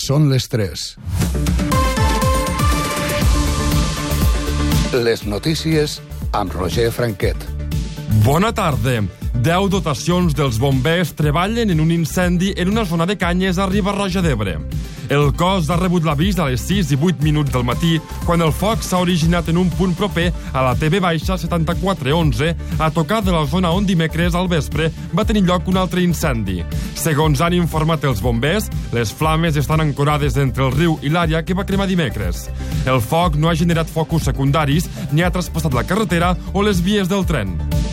Són les 3. Les notícies amb Roger Franquet. Bona tarda. 10 dotacions dels bombers treballen en un incendi en una zona de Canyes a Riba-roja d'Ebre. El cos ha rebut l'avís a les 6 i 8 minuts del matí quan el foc s'ha originat en un punt proper a la TB-7411 a tocar de la zona on dimecres al vespre va tenir lloc un altre incendi. Segons han informat els bombers, les flames estan ancorades entre el riu i l'àrea que va cremar dimecres. El foc no ha generat focus secundaris ni ha traspassat la carretera o les vies del tren.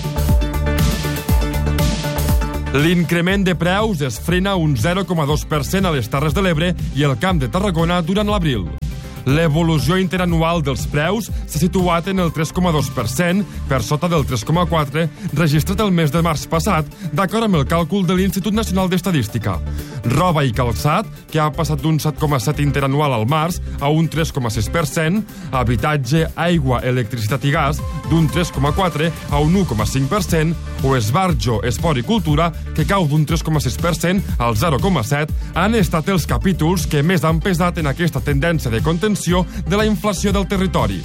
L'increment de preus es frena un 0,2% a les Terres de l'Ebre i el Camp de Tarragona durant l'abril. L'evolució interanual dels preus s'ha situat en el 3,2%, per sota del 3,4% registrat el mes de març passat, d'acord amb el càlcul de l'Institut Nacional d'Estadística. Roba i calçat, que ha passat d'un 7,7% interanual al març a un 3,6%, habitatge, aigua, electricitat i gas, d'un 3,4% a un 1,5%, o esbarjo, esport i cultura, que cau d'un 3,6% al 0,7%, han estat els capítols que més han pesat en aquesta tendència de contenció de la inflació del territori.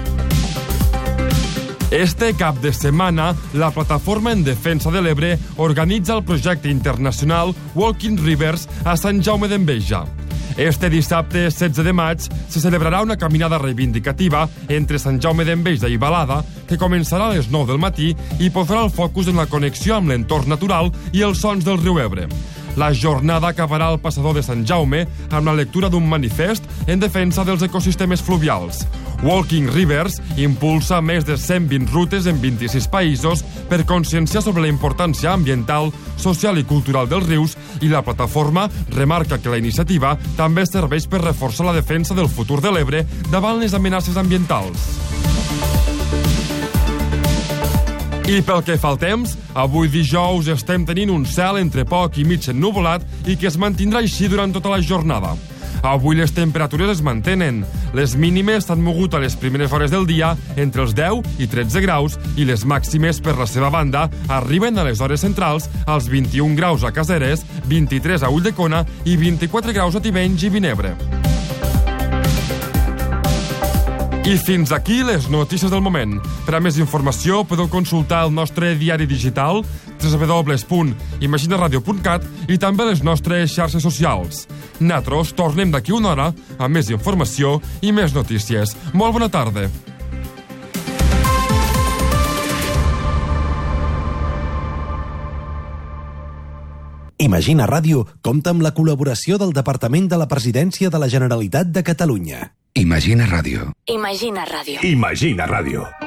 Este cap de setmana, la Plataforma en Defensa de l'Ebre organitza el projecte internacional Walking Rivers a Sant Jaume d'Enveja. Este dissabte, 16 de maig, se celebrarà una caminada reivindicativa entre Sant Jaume d'Enveja i Balada, que començarà a les 9 del matí i posarà el focus en la connexió amb l'entorn natural i els sons del riu Ebre. La jornada acabarà al passador de Sant Jaume amb la lectura d'un manifest en defensa dels ecosistemes fluvials. Walking Rivers impulsa més de 120 rutes en 26 països per conscienciar sobre la importància ambiental, social i cultural dels rius, i la plataforma remarca que la iniciativa també serveix per reforçar la defensa del futur de l'Ebre davant les amenaces ambientals. I pel que fa al temps, avui dijous estem tenint un cel entre poc i mig ennuvolat i que es mantindrà així durant tota la jornada. Avui les temperatures es mantenen. Les mínimes s'han mogut a les primeres hores del dia entre els 10 i 13 graus i les màximes, per la seva banda, arriben a les hores centrals als 21 graus a Caseres, 23 a Ulldecona i 24 graus a Tivenys i Vinebre. I fins aquí les notícies del moment. Per a més informació podeu consultar el nostre diari digital www.imaginaradio.cat i també les nostres xarxes socials. Nosaltres tornem d'aquí una hora amb més informació i més notícies. Molt bona tarda. Imagina Ràdio compta amb la col·laboració del Departament de la Presidència de la Generalitat de Catalunya. Imagina Ràdio. Imagina Ràdio. Imagina Ràdio.